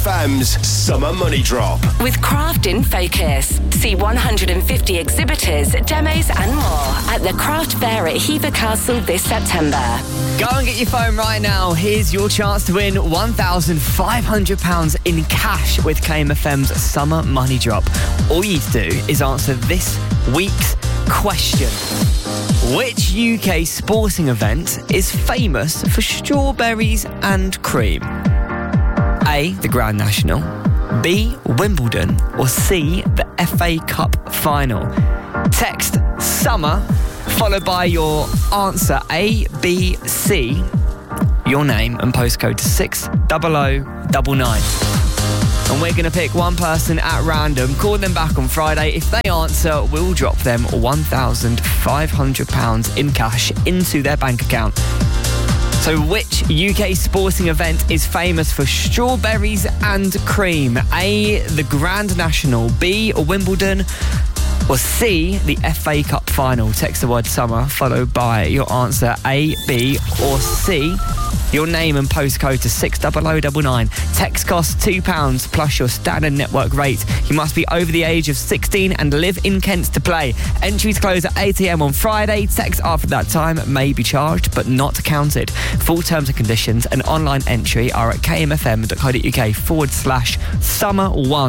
FAM's Summer Money Drop. With Craft in Focus. See 150 exhibitors, demos and more at the Craft Fair at Hever Castle this September. Go and get your phone right now. Here's your chance to win £1,500 in cash with KMFM's Summer Money Drop. All you need to do is answer this week's question. Which UK sporting event is famous for strawberries and cream? A, the Grand National, B, Wimbledon, or C, the FA Cup final? Text SUMMER, followed by your answer A, B, C, your name and postcode to 60099. And we're going to pick one person at random, call them back on Friday. If they answer, we'll drop them £1,500 in cash into their bank account. So which UK sporting event is famous for strawberries and cream? A, the Grand National, B, Wimbledon, or C, the FA Cup final? Text the word summer, followed by your answer A, B, or C. Your name and postcode to 60099. Text costs £2 plus your standard network rate. You must be over the age of 16 and live in Kent to play. Entries close at 8 a.m. on Friday. Text after that time may be charged but not counted. Full terms and conditions and online entry are at kmfm.co.uk/summer1.